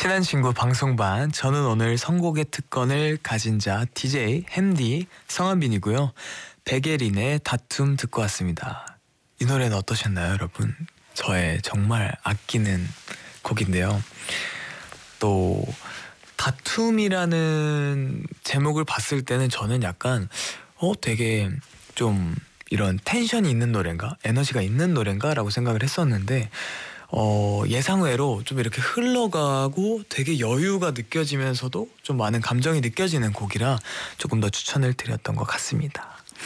친한 친구 방송반. 저는 오늘 선곡의 특권을 가진 자 DJ 햄디 성한빈이고요. 백예린의 다툼 듣고 왔습니다. 이 노래는 어떠셨나요, 여러분? 저의 정말 아끼는 곡인데요. 또 다툼이라는 제목을 봤을 때는 저는 약간 되게 좀 이런 텐션이 있는 노래인가? 에너지가 있는 노래인가? 라고 생각을 했었는데 예상외로 좀 이렇게 흘러가고 되게 여유가 느껴지면서도 좀 많은 감정이 느껴지는 곡이라 조금 더 추천을 드렸던 것 같습니다.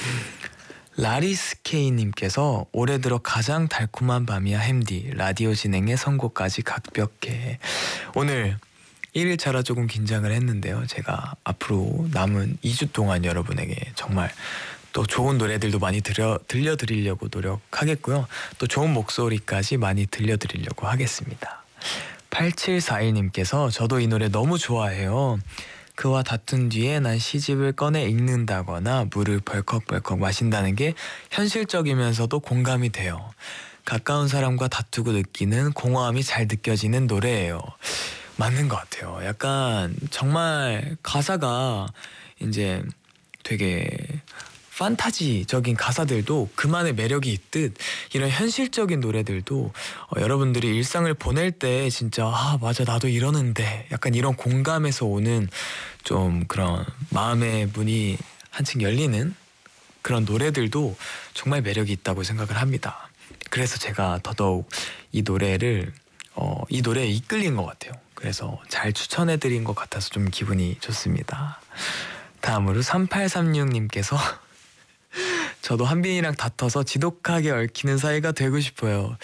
라리스케이님께서 올해 들어 가장 달콤한 밤이야 햄디, 라디오 진행에 선곡까지 각벽해. 오늘 1일차라 조금 긴장을 했는데요. 제가 앞으로 남은 2주 동안 여러분에게 정말 또 좋은 노래들도 많이 들려드리려고 노력하겠고요. 또 좋은 목소리까지 많이 들려드리려고 하겠습니다. 8741님께서 저도 이 노래 너무 좋아해요. 그와 다툰 뒤에 난 시집을 꺼내 읽는다거나 물을 벌컥벌컥 마신다는 게 현실적이면서도 공감이 돼요. 가까운 사람과 다투고 느끼는 공허함이 잘 느껴지는 노래예요. 맞는 것 같아요. 약간 정말 가사가 이제 되게 판타지적인 가사들도 그만의 매력이 있듯 이런 현실적인 노래들도 여러분들이 일상을 보낼 때 진짜 맞아 나도 이러는데 약간 이런 공감에서 오는 좀 그런 마음의 문이 한층 열리는 그런 노래들도 정말 매력이 있다고 생각을 합니다. 그래서 제가 더더욱 이 노래에 이끌린 것 같아요. 그래서 잘 추천해드린 것 같아서 좀 기분이 좋습니다. 다음으로 3836님께서 저도 한빈이랑 다퉈서 지독하게 얽히는 사이가 되고 싶어요.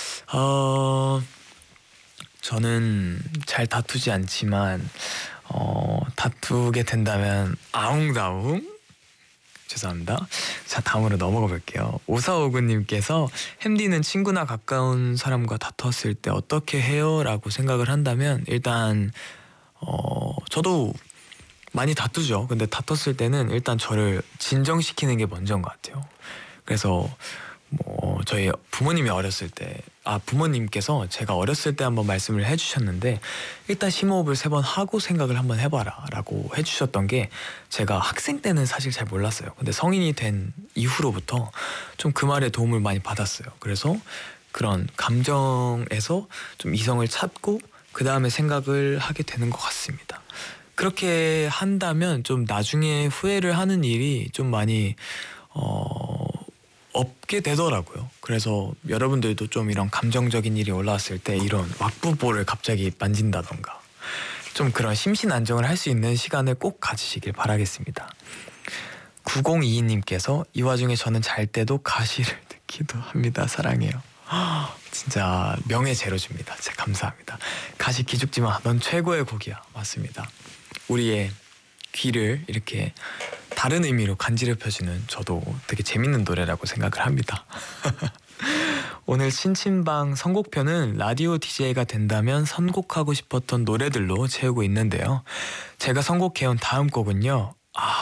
저는 잘 다투지 않지만 다투게 된다면 아웅다웅? 죄송합니다. 자, 다음으로 넘어가 볼게요. 5459님께서 햄디는 친구나 가까운 사람과 다퉜을 때 어떻게 해요? 라고 생각을 한다면 일단 저도 많이 다투죠. 근데 다퉜을 때는 일단 저를 진정시키는 게 먼저인 것 같아요. 그래서 저희 부모님이 어렸을 때 부모님께서 제가 어렸을 때 한번 말씀을 해주셨는데 일단 심호흡을 3번 하고 생각을 한번 해봐라 라고 해주셨던 게 제가 학생 때는 사실 잘 몰랐어요. 근데 성인이 된 이후로부터 좀 그 말에 도움을 많이 받았어요. 그래서 그런 감정에서 좀 이성을 찾고 그 다음에 생각을 하게 되는 것 같습니다. 그렇게 한다면 좀 나중에 후회를 하는 일이 좀 많이 없게 되더라고요. 그래서 여러분들도 좀 이런 감정적인 일이 올라왔을 때 이런 왁부볼을 갑자기 만진다던가 좀 그런 심신 안정을 할 수 있는 시간을 꼭 가지시길 바라겠습니다. 9022님께서 이 와중에 저는 잘 때도 가시를 듣기도 합니다. 사랑해요. 진짜 명예 제로줍니다. 진짜 감사합니다. 가시 기죽지마 넌 최고의 곡이야. 맞습니다. 우리의 귀를 이렇게 다른 의미로 간지럽혀주는 저도 되게 재밌는 노래라고 생각을 합니다. 오늘 친친방 선곡표는 라디오 DJ가 된다면 선곡하고 싶었던 노래들로 채우고 있는데요. 제가 선곡해온 다음 곡은요.